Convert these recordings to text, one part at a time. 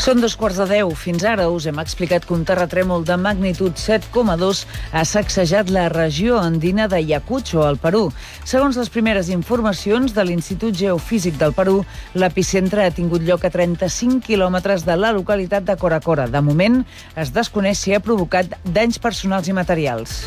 Són 2:15. Fins ara us hem explicat que un terratrèmol de magnitud 7,2 ha sacsejat la regió andina de Ayacucho, al Perú. Segons les primeres informacions de l'Institut Geofísic del Perú, l'epicentre ha tingut lloc a 35 quilòmetres de la localitat de Cora Cora. De moment, es desconeix si ha provocat danys personals i materials.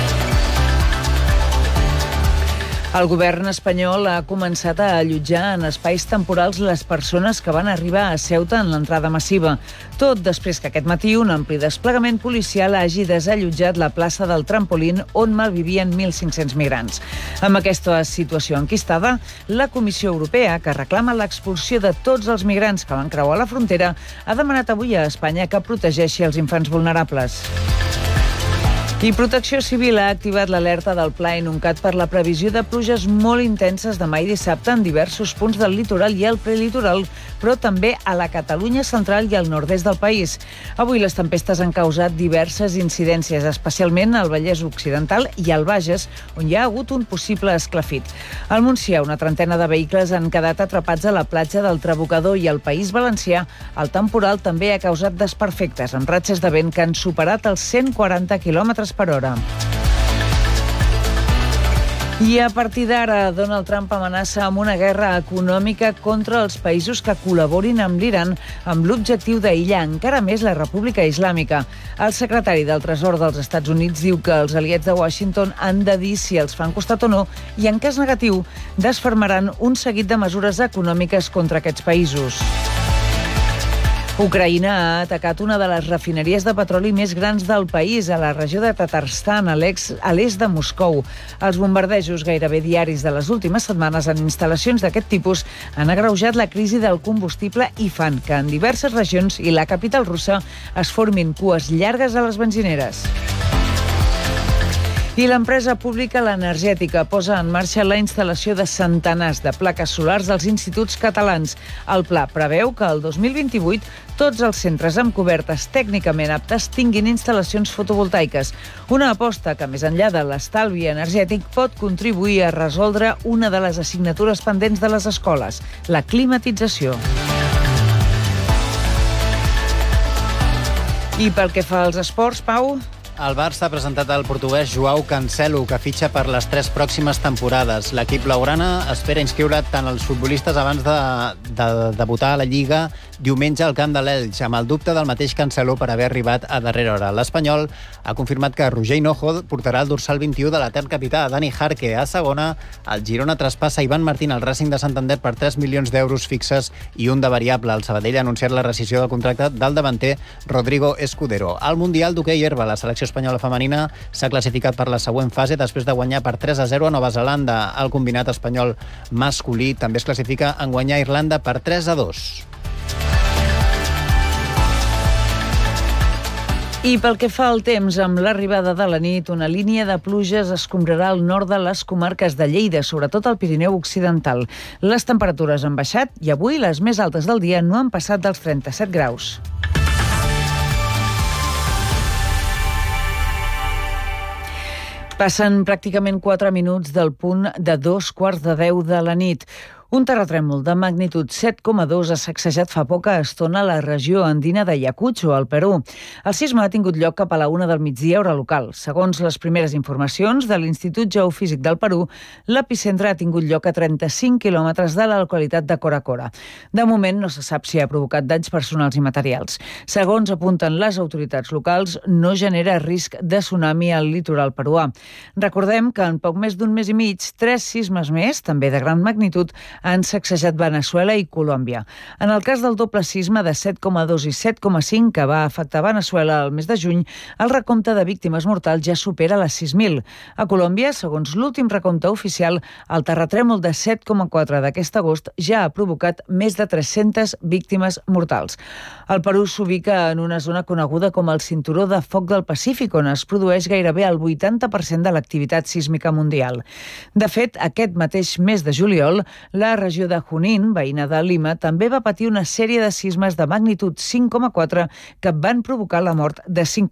El govern espanyol ha començat a allotjar en espais temporals les persones que van arribar a Ceuta en l'entrada massiva. Tot després que aquest matí un ampli desplegament policial hagi desallotjat la plaça del Trampolín on malvivien 1.500 migrants. Amb aquesta situació enquistada, la Comissió Europea, que reclama l'expulsió de tots els migrants que van creuar la frontera, ha demanat avui a Espanya que protegeixi els infants vulnerables. I Protecció Civil ha activat l'alerta del Pla Inuncat per la previsió de pluges molt intenses demà i dissabte en diversos punts del litoral i el prelitoral, però també a la Catalunya central i al nord-est del país. Avui les tempestes han causat diverses incidències, especialment al Vallès Occidental i al Bages, on hi ha hagut un possible esclafit. Al Montsià, una trentena de vehicles han quedat atrapats a la platja del Trabucador i al País Valencià. El temporal també ha causat desperfectes, amb ratxes de vent que han superat els 140 km per hora. I a partir d'ara, Donald Trump amenaça amb una guerra econòmica contra els països que col·laborin amb l'Iran amb l'objectiu d'aïllar encara més la República Islàmica. El secretari del Tresor dels Estats Units diu que els aliats de Washington han de dir si els fan costat o no i, en cas negatiu, desfermaran un seguit de mesures econòmiques contra aquests països. Ucraïna ha atacat una de les refineries de petroli més grans del país, a la regió de Tatarstan, a l'est de Moscou. Els bombardejos gairebé diaris de les últimes setmanes en instal·lacions d'aquest tipus han agreujat la crisi del combustible i fan que en diverses regions i la capital russa es formin cues llargues a les benzineres. I l'empresa pública L'Energètica posa en marxa la instal·lació de centenars de plaques solars als instituts catalans. El pla preveu que el 2028 tots els centres amb cobertes tècnicament aptes tinguin instal·lacions fotovoltaiques. Una aposta que, més enllà de l'estalvi energètic, pot contribuir a resoldre una de les assignatures pendents de les escoles, la climatització. I pel que fa als esports, Pau? El Barça ha presentat el portuguès Joao Cancelo, que fitxa per les 3 pròximes temporades. L'equip blaugrana espera inscriure tant els futbolistes abans de debutar a la Lliga diumenge al camp de l'Elx, amb el dubte del mateix Cancelo per haver arribat a darrera hora. L'Espanyol ha confirmat que Roger Hinojo portarà el dorsal 21 de l'etern capità Dani Jarque a segona. El Girona traspassa Ivan Martín al Racing de Santander per 3 milions d'euros fixes i un de variable. El Sabadell ha anunciat la rescissió del contracte del davanter Rodrigo Escudero. Al Mundial d'hoquei herba, la selecció espanyola femenina s'ha classificat per la següent fase després de guanyar per 3-0 a Nova Zelanda. El combinat espanyol masculí també es classifica en guanyar a Irlanda per 3-2. I pel que fa al temps, amb l'arribada de la nit, una línia de pluges escombrarà al nord de les comarques de Lleida, sobretot al Pirineu Occidental. Les temperatures han baixat i avui les més altes del dia no han passat dels 37 graus. Passen pràcticament 4 minuts del punt de 2:15 de la nit. Un terratrèmol de magnitud 7,2 ha sacsejat fa poca estona la regió andina de Ayacucho, al Perú. El sisme ha tingut lloc cap a la 1 del migdia, hora local. Segons les primeres informacions de l'Institut Geofísic del Perú, l'epicentre ha tingut lloc a 35 quilòmetres de la localitat de Cora Cora. De moment no se sap si ha provocat danys personals i materials. Segons apunten les autoritats locals, no genera risc de tsunami al litoral peruà. Recordem que en poc més d'un mes i mig, 3 sismes més, també de gran magnitud, han sacsejat Veneçuela i Colòmbia. En el cas del doble sisme de 7,2 i 7,5 que va afectar Veneçuela el mes de juny, el recompte de víctimes mortals ja supera les 6.000. A Colòmbia, segons l'últim recompte oficial, el terratrèmol de 7,4 d'aquest agost ja ha provocat més de 300 víctimes mortals. El Perú s'ubica en una zona coneguda com el Cinturó de Foc del Pacífic, on es produeix gairebé el 80% de l'activitat sísmica mundial. De fet, aquest mateix mes de juliol, la regió de Junín, veïna de Lima, també va patir una sèrie de sismes de magnitud 5,4 que van provocar la mort de 5